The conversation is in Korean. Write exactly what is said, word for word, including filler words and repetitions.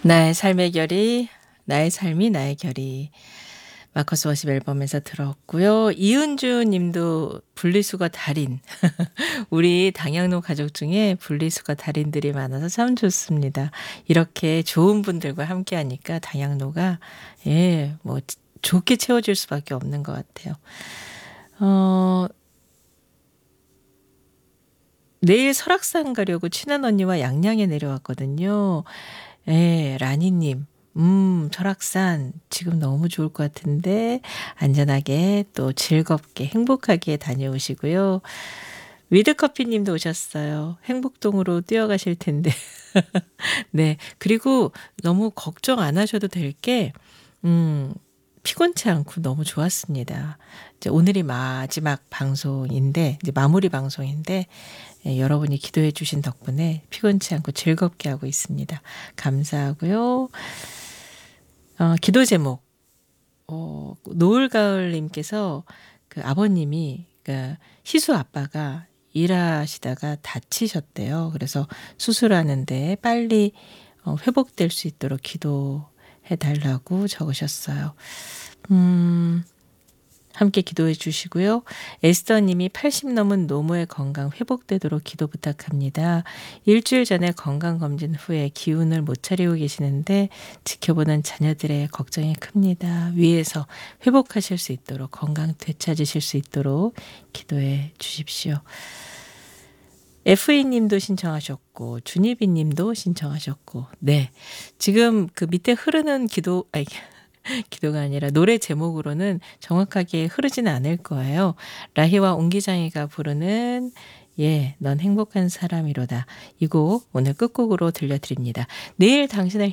나의 삶의 결이 나의 삶이 나의 결이 마커스 워십 앨범에서 들었고요. 이은주 님도 분리수거 달인. 우리 당향로 가족 중에 분리수거 달인들이 많아서 참 좋습니다. 이렇게 좋은 분들과 함께 하니까 당향로가 예, 뭐 좋게 채워질 수밖에 없는 것 같아요. 어 내일 설악산 가려고 친한 언니와 양양에 내려왔거든요. 예, 라니 님. 음, 설악산 지금 너무 좋을 것 같은데 안전하게 또 즐겁게 행복하게 다녀오시고요. 위드커피 님도 오셨어요. 행복동으로 뛰어가실 텐데. 네. 그리고 너무 걱정 안 하셔도 될 게 음 피곤치 않고 너무 좋았습니다. 이제 오늘이 마지막 방송인데 이제 마무리 방송인데 예, 여러분이 기도해 주신 덕분에 피곤치 않고 즐겁게 하고 있습니다. 감사하고요. 어 기도 제목 어 노을 가을 님께서 그 아버님이 그러니까 시수 아빠가 일하시다가 다치셨대요. 그래서 수술하는데 빨리 어 회복될 수 있도록 기도해 달라고 적으셨어요. 음. 함께 기도해 주시고요. 에스더 님이 팔십 넘은 노모의 건강 회복되도록 기도 부탁합니다. 일주일 전에 건강검진 후에 기운을 못 차리고 계시는데 지켜보는 자녀들의 걱정이 큽니다. 위에서 회복하실 수 있도록 건강 되찾으실 수 있도록 기도해 주십시오. 에프이 님도 신청하셨고 주니비 님도 신청하셨고 네. 지금 그 밑에 흐르는 기도 아니 기도가 아니라 노래 제목으로는 정확하게 흐르지는 않을 거예요. 라희와 옹기장이가 부르는 예, 넌 행복한 사람이로다. 이 곡 오늘 끝곡으로 들려드립니다. 내일 당신을